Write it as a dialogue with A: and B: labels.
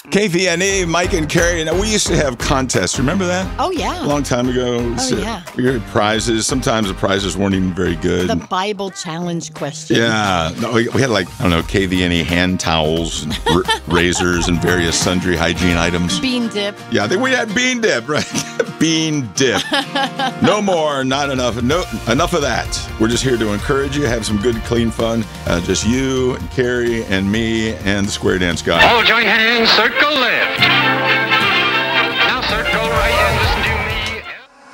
A: KVNE, Mike and Carrie. Now, we used to have contests. Remember that?
B: Oh, yeah.
A: A long time ago.
B: Oh, yeah.
A: We had prizes. Sometimes the prizes weren't even very good.
B: The Bible challenge question.
A: Yeah. No, we had KVNE hand towels, and razors, and various sundry hygiene items.
B: Bean dip.
A: Yeah, we had bean dip, right? Bean dip. No more, not enough. No, enough of that. We're just here to encourage you, have some good, clean fun. Just you, and Carrie, and me, and the Square Dance guy.
C: All join hands, circle left.